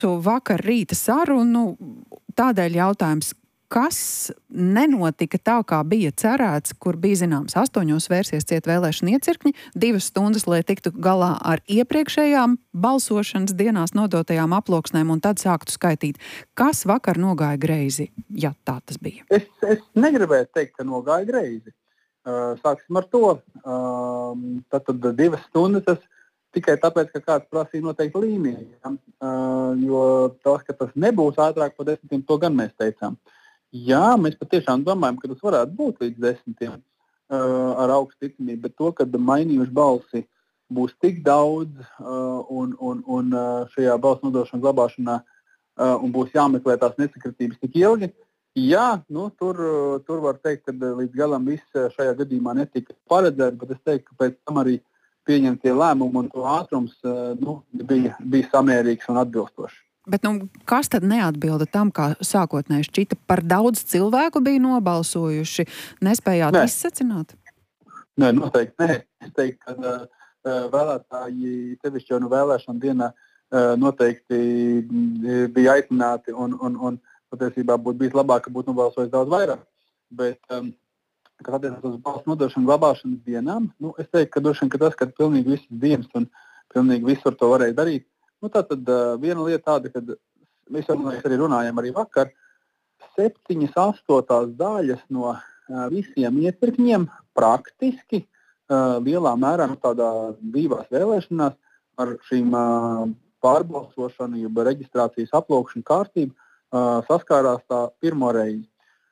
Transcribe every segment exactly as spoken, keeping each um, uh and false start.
Vakar rīta sarunu, tādēļ jautājums, kas nenotika tā, kā bija cerēts, kur bija zināms astoņos vērsies ciet vēlēšana iecirkņi, divas stundas, lai tiktu galā ar iepriekšējām balsošanas dienās nodotajām aploksnēm un tad sāktu skaitīt. Kas vakar nogāja greizi, ja tā tas bija? Es, es negribētu teikt, ka nogāja greizi. Uh, sāksim ar to. Uh, tad, tad divas stundas tas tikai tāpēc, ka kāds prasīja noteikti līniju. Ja? Uh, jo tas, ka tas nebūs ātrāk par desmitiem, to gan mēs teicām. Jā, mēs patiešām domājam, ka tas varētu būt līdz desmitiem uh, ar augstu ticamību, bet to, ka mainījuši balsi būs tik daudz uh, un, un, un uh, šajā balsu nodošanas glabāšanā uh, un būs jāmeklē tās nesakritības tik ilgi, jā, nu, tur, uh, tur var teikt, ka līdz galam viss šajā gadījumā netika paredzēts, bet es teiktu, ka pēc tam arī pieņemtie lēmumi un to ātrums uh, nu, bija, bija samērīgs un atbilstošs. Bet nu, kas tad neatbilda tam, kā sākotnēji šķita, par daudz cilvēku bija nobalsojuši? Nespējāt Nē. izsecināt? Nē, noteikti nē. Es teiktu, ka uh, vēlētāji sevišķi jau no vēlēšana dienā uh, noteikti bija aicināti un, un, un patiesībā būtu bijis labāk, ka būtu nobalsojis daudz vairāk. Bet, um, kas attiecas uz balsu nodošanu glabāšanas dienām, nu, es teiktu, ka droši vien, ka tas, ka pilnīgi visas dienas un pilnīgi visur to varēja darīt. Nu, tātad uh, viena lieta tāda, ka mēs jau arī runājam arī vakar, septiņas astotās daļas no uh, visiem iepirkņiem praktiski uh, lielā mērā nu, tādā brīvās vēlēšanās ar šīm uh, pārbalsošanu, jeb reģistrācijas aplūkšanu kārtību uh, saskārās tā pirmo reizi.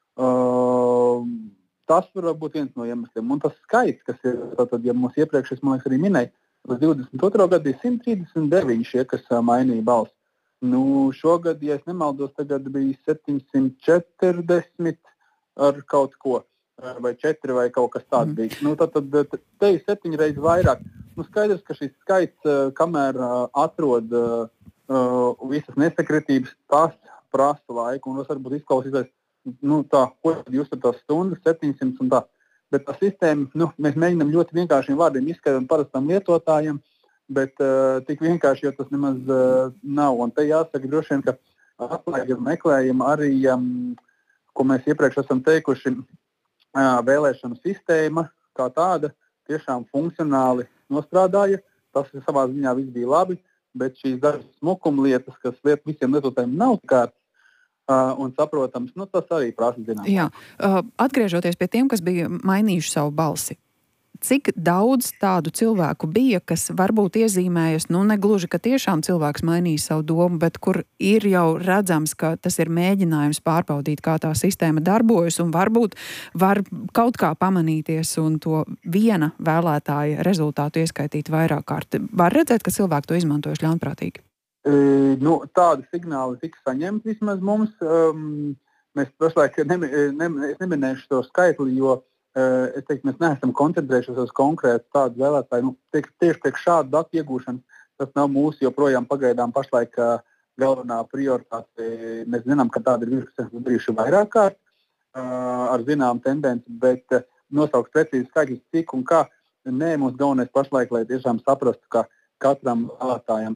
Uh, tas var būt viens no iemesliem. Un tas skaits, kas ir, tātad, ja mums iepriekš, es man liekas arī minēju, uz divdesmit otro gadu ir simt trīsdesmit deviņi šie, kas uh, mainīja balsi. Nu, šogad, ja es nemaldos, tagad bija septiņsimt četrdesmit ar kaut ko, vai četri vai kaut kas tāds bija. Mm. Nu, tad, tad te ir septiņi reizi vairāk. Nu, skaidrs, ka šis skaits, uh, kamēr uh, atrod uh, uh, visas nesakritības, tas prasa laiku, un tas varbūt izklausīsies, nu, tā, ko jūs tur tās stundas, septiņsimt un tā. Bet tā sistēma, nu, mēs mēģinām ļoti vienkāršiem vārdiem izskaidrot parastam lietotājiem, bet uh, tik vienkārši jau tas nemaz uh, nav. Un te jāsaka droši vien, ka atslēgam meklējam arī, um, ko mēs iepriekš esam teikuši, uh, vēlēšanu sistēma kā tāda tiešām funkcionāli nostrādāja. Tas savā ziņā viss bija labi, bet šīs dažas smukumlietas, kas liet, visiem lietotājiem nav kārt, Uh, un saprotams, nu, tas arī prasa zināt. Jā, uh, atgriežoties pie tiem, kas bija mainījuši savu balsi, cik daudz tādu cilvēku bija, kas varbūt iezīmējas, nu, negluži, ka tiešām cilvēks mainīja savu domu, bet kur ir jau redzams, ka tas ir mēģinājums pārbaudīt, kā tā sistēma darbojas, un varbūt var kaut kā pamanīties un to viena vēlētāja rezultātu ieskaitīt vairāk kārt. Var redzēt, ka cilvēki to izmantojuši ļaunprātīgi? Uh, nu, tādi signāli tika saņemti vismaz mums. Um, mēs pašlaik ne, ne, es neminēšu to skaitli, jo uh, es teiktu, mēs neesam koncentrējušies uz konkrētu tādu vēlētāju. Nu, tiek, tieši priekš šādu datu iegūšanu tas nav mūsu joprojām pagaidām pašlaik uh, galvenā prioritāte. Mēs zinām, ka tādi ir bijuši vairāk kārt uh, ar zinām tendenci, bet uh, nosaukt precīzi skaitļus, cik un kā. Nē, mums galvenais pašlaik, lai tiešām saprastu, ka katram vēlētājam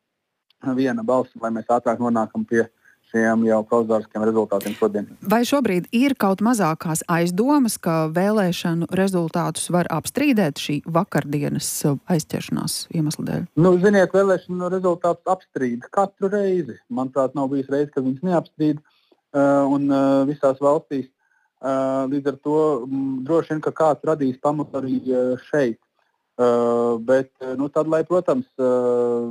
viena balss, lai mēs ātrāk nonākam pie šiem jau provizoriskiem rezultātiem šodien. Vai šobrīd ir kaut mazākās aizdomas, ka vēlēšanu rezultātus var apstrīdēt šī vakardienas aizķeršanās iemesla dēļ? Nu, ziniet, vēlēšanu rezultātus apstrīd katru reizi. Manuprāt, nav bijis reizi, kad viņas neapstrīd uh, un uh, visās valstīs. Uh, līdz ar to m, droši vien, ka kāds radīs pamatu arī uh, šeit. Uh, bet, nu, tad, lai, protams, uh,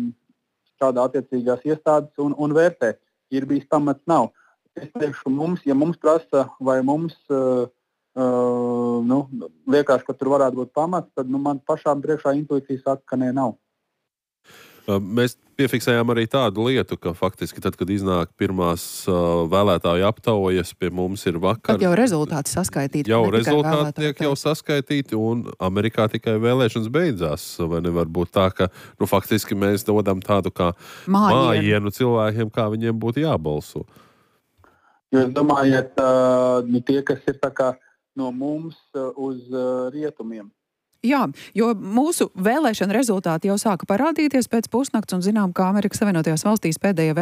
kādā attiecīgās iestādes un, un vērtē. Ir bijis pamats, nav. Es teikšu, mums, ja mums prasa vai mums uh, uh, nu, liekas, ka tur varētu būt pamats, tad nu, man pašām priekšā intuīcija saka, ka nē, nav. Mēs piefiksējām arī tādu lietu, ka faktiski tad, kad iznāk pirmās uh, vēlētāju aptaujas, pie mums ir vakar. Tad jau rezultāti saskaitīti. Jau rezultāti tiek jau saskaitīti un Amerikā tikai vēlēšanas beidzās. Vai nevar būt tā, ka nu, faktiski mēs dodam tādu kā mājienu cilvēkiem, kā viņiem būtu jābalso? Jūs domājat, uh, nu, tie, kas ir tā kā no mums uh, uz uh, rietumiem? Jā, jo mūsu vēlēšana rezultāti jau sāka parādīties pēc pusnakts un zinām, kā Amerikas Savienotajās valstīs pēdējā